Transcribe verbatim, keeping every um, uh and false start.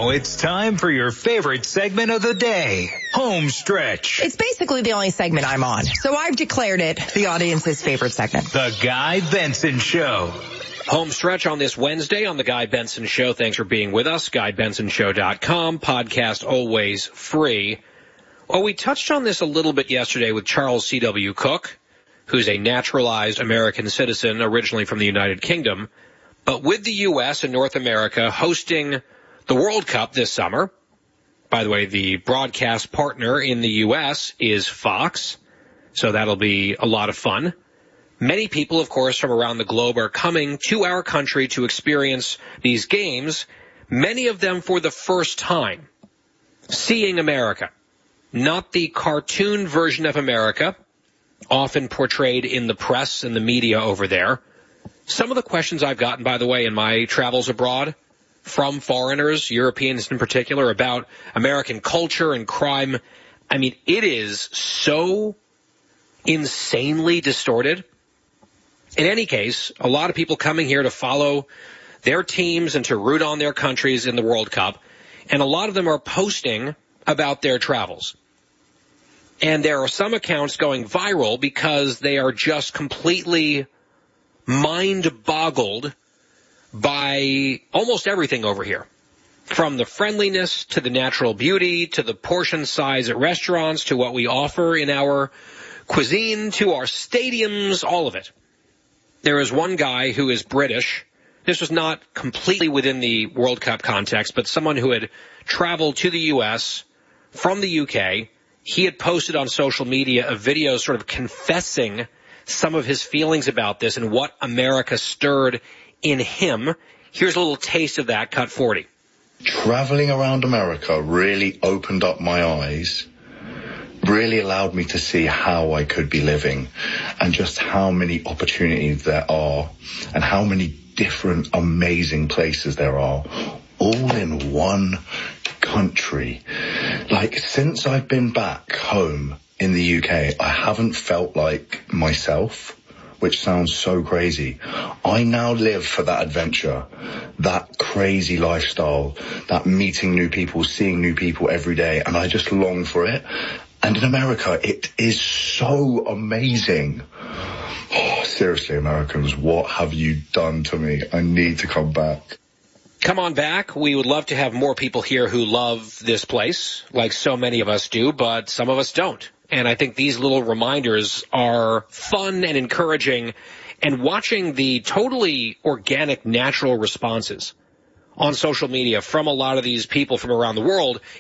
Now it's time for your favorite segment of the day, Home Stretch. It's basically the only segment I'm on, so I've declared it the audience's favorite segment. The Guy Benson Show. Home Stretch on this Wednesday on The Guy Benson Show. Thanks for being with us. Guy Benson Show dot com. Podcast always free. Well, we touched on this a little bit yesterday with Charles C W. Cook, who's a naturalized American citizen originally from the United Kingdom. But with the U S and North America hosting the World Cup this summer, by the way, the broadcast partner in the U S is Fox, so that'll be a lot of fun. Many people, of course, from around the globe are coming to our country to experience these games, many of them for the first time, seeing America. Not the cartoon version of America, often portrayed in the press and the media over there. Some of the questions I've gotten, by the way, in my travels abroad from foreigners, Europeans in particular, about American culture and crime, I mean, it is so insanely distorted. In any case, a lot of people coming here to follow their teams and to root on their countries in the World Cup, and a lot of them are posting about their travels. And there are some accounts going viral because they are just completely mind-boggled by almost everything over here. From the friendliness to the natural beauty to the portion size at restaurants to what we offer in our cuisine to our stadiums, all of it. There is one guy who is British. This was not completely within the World Cup context, but someone who had traveled to the U S from the U K. He had posted on social media a video sort of confessing some of his feelings about this and what America stirred in him. Here's a little taste of that, cut forty. Traveling around America really opened up my eyes, really allowed me to see how I could be living and just how many opportunities there are and how many different amazing places there are, all in one country. Like, since I've been back home in the U K, I haven't felt like myself, which sounds so crazy. I now live for that adventure, that crazy lifestyle, that meeting new people, seeing new people every day, and I just long for it. And in America, it is so amazing. Oh, seriously, Americans, what have you done to me? I need to come back. Come on back. We would love to have more people here who love this place, like so many of us do, but some of us don't. And I think these little reminders are fun and encouraging, and watching the totally organic, natural responses on social media from a lot of these people from around the world